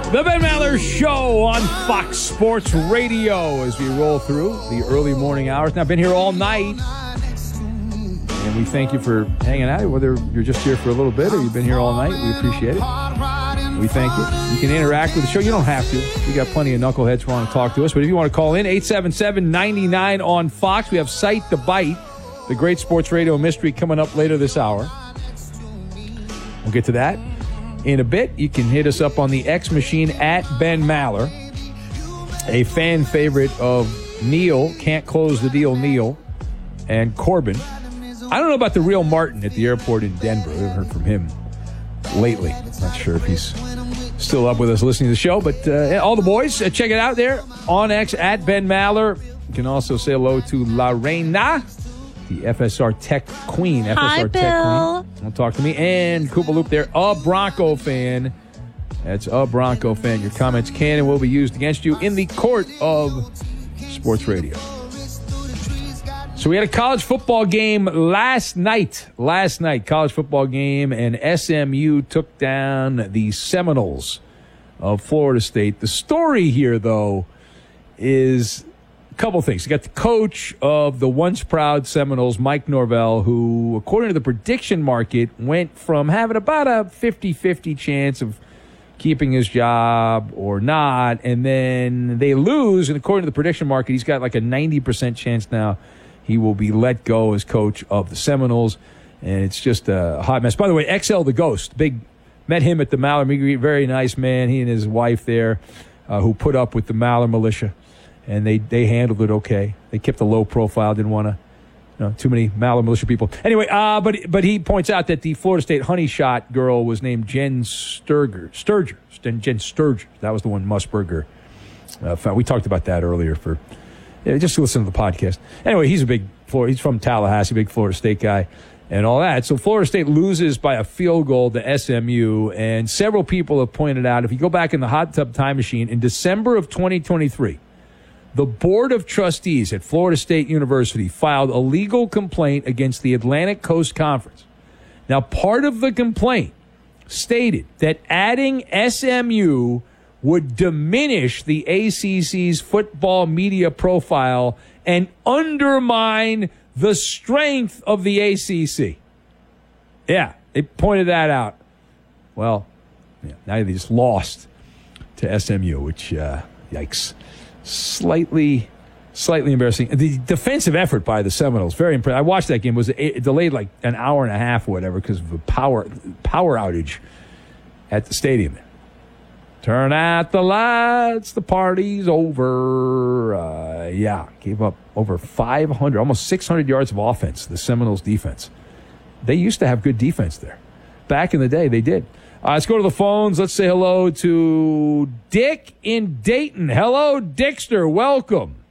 The Ben Maller Show on Fox Sports Radio as we roll through the early morning hours. Now, I've been here all night, and we thank you for hanging out, whether you're just here for a little bit or you've been here all night. We appreciate it. We thank you. You can interact with the show. You don't have to. We got plenty of knuckleheads who want to talk to us, but if you want to call in, 877-99 on Fox. We have Sight the Bite, the great sports radio mystery, coming up later this hour. We'll get to that in a bit. You can hit us up on the X machine at Ben Maller, a fan favorite of Neil, Can't Close the Deal Neil, and Corbin. I don't know about the real Martin at the airport in Denver. We haven't heard from him lately. Not sure if he's still up with us listening to the show, but all the boys, check it out there on X at Ben Maller. You can also say hello to La Reina, the FSR Tech Queen. Hi, FSR Bill. Tech Queen. Don't talk to me. And Koopa Loop there, a Bronco fan. That's a Bronco fan. Your comments can and will be used against you in the court of sports radio. So we had a college football game last night. College football game, and SMU took down the Seminoles of Florida State. The story here, though, is couple things. You got the coach of the once proud Seminoles, Mike Norvell, who, according to the prediction market, went from having about a 50-50 chance of keeping his job or not, and then they lose, and according to the prediction market, he's got like a 90% chance now he will be let go as coach of the Seminoles, and it's just a hot mess. By the way, XL the Ghost, met him at the Maller, very nice man, he and his wife there, who put up with the Maller militia. And they handled it okay. They kept a low profile. Didn't want to, too many Maller militia people. Anyway, but he points out that the Florida State honey shot girl was named Jen Sturger. Jen Sturger. That was the one Musburger found. We talked about that earlier. Just listen to the podcast. Anyway, he's from Tallahassee, big Florida State guy, and all that. So Florida State loses by a field goal to SMU, and several people have pointed out, if you go back in the hot tub time machine, in December of 2023. The Board of Trustees at Florida State University filed a legal complaint against the Atlantic Coast Conference. Now, part of the complaint stated that adding SMU would diminish the ACC's football media profile and undermine the strength of the ACC. Yeah, they pointed that out. Well, now they just lost to SMU, which, yikes. Slightly embarrassing. The defensive effort by the Seminoles, very impressive. I watched that game. It was delayed like an hour and a half or whatever because of a power outage at the stadium. Turn out the lights. The party's over. Gave up over 500, almost 600 yards of offense, the Seminoles defense. They used to have good defense there. Back in the day, they did. Let's go to the phones. Let's say hello to Dick in Dayton. Hello, Dickster. Welcome.